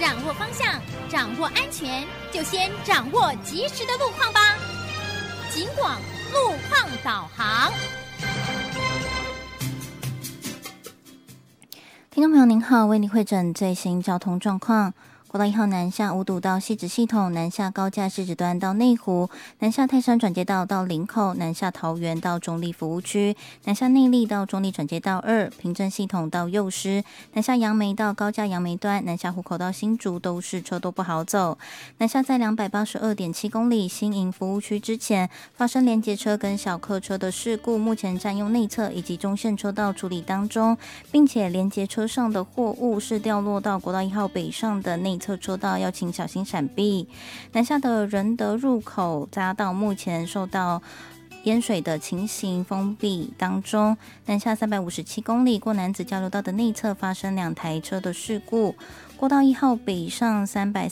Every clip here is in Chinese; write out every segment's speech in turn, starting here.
掌握方向，掌握安全，就先掌握及时的路况吧。警广路况导航。 听众朋友您好，为您汇诊最新交通状况。国道1号南下五堵到汐止系统，南下高架汐止端到内湖，南下泰山转接道到林口，南下桃园到中立服务区，南下内壢到中立转接道2，平镇系统到幼师，南下杨梅到高架杨梅端，南下湖口到新竹都是车多不好走。南下在282.7公里新营服务区之前发生连结车跟小客车的事故，目前占用内侧以及中线车道处理当中，并且连结车上的货物是掉落到国道1号北上的内侧车道，要请小心闪避。南下的仁德入口匝道目前受到淹水的情形封闭当中，南下357公里过南子交流道的内侧发生2台车的事故。国道1号北上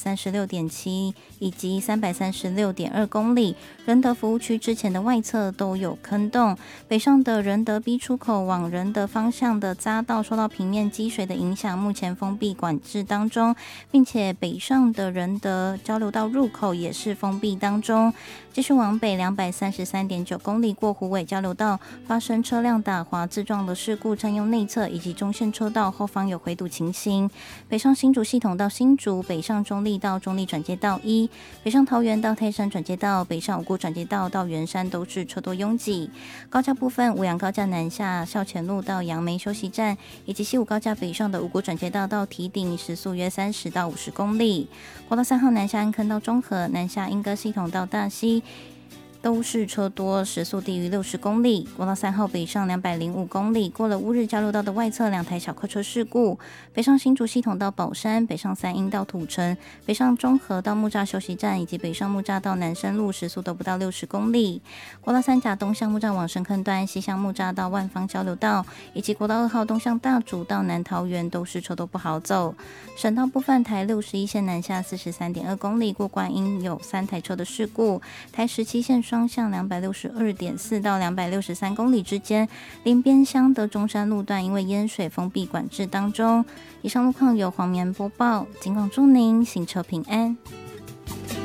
336.7以及336.2公里，仁德服务区之前的外侧都有坑洞。北上的仁德 B 出口往仁德方向的匝道受到平面积水的影响，目前封闭管制当中，并且北上的仁德交流道入口也是封闭当中。继续往北233.9公里过虎尾交流道发生车辆打滑自撞的事故，占用内侧以及中线车道后方有回堵情形。北上新竹系统到新竹，北上中立到中立转接道1，北上桃园到泰山转接道，北上五股转接道到圆山都是车多拥挤。高架部分，五杨高架南下校前路到杨梅休息站，以及西武高架北上的五股转接道到堤顶，时速约30到50公里。国道3号南下安坑到中和，南下莺歌系统到大溪，都是车多，时速低于60公里。国道3号北上205公里，过了乌日交流道的外侧2台小客车事故。北上新竹系统到宝山，北上三鶯到土城，北上中和到木栅休息站，以及北上木栅到南深路，时速都不到60公里。国道3甲东向木栅往深坑段，西向木栅到万方交流道，以及国道2号东向大竹到南桃园，都是车多不好走。省道部分，台61线南下43.2公里，过观音有3台车的事故。台17线双向262.4到263公里之间，林边乡的中山路段因为淹水封闭管制当中。以上路况由黄棉播报，警广祝您行车平安。